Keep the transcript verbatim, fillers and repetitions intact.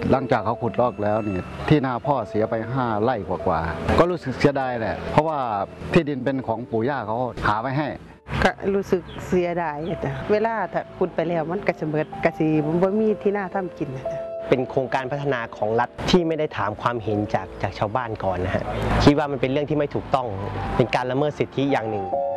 หลังจากเขาขุดลอกแล้วนี่ที่นาพ่อเสียไปห้าไร่กว่าๆก็รู้สึกเสียดายแหละเพราะว่าที่ดินเป็นของปู่ย่าเขาหาไว้ให้ก็รู้สึกเสียดายแต่เวลาถ้าขุดไปแล้วมันก็จะเบิดกะสิบ่มีที่นาทำกินนะเป็นโครงการพัฒนาของรัฐที่ไม่ได้ถามความเห็นจากจากชาวบ้านก่อนนะฮะคิดว่ามันเป็นเรื่องที่ไม่ถูกต้องเป็นการละเมิดสิทธิอย่างหนึ่ง